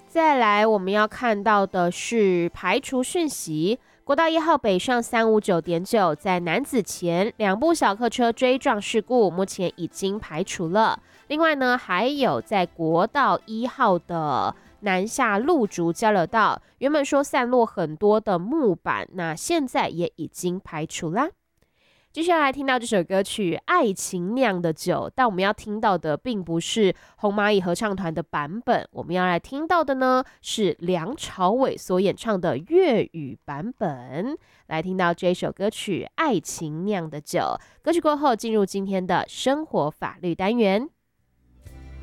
再来，我们要看到的是排除讯息。国道1号北上359.9，在男子前2部小客车追撞事故，目前已经排除了。另外呢，还有在国道1号的南下路竹交流道，原本说散落很多的木板，那现在也已经排除啦。接下来听到这首歌曲《爱情酿的酒》，但我们要听到的并不是红蚂蚁合唱团的版本，我们要来听到的呢是梁朝伟所演唱的粤语版本。来听到这首歌曲《爱情酿的酒》，歌曲过后进入今天的生活法律单元。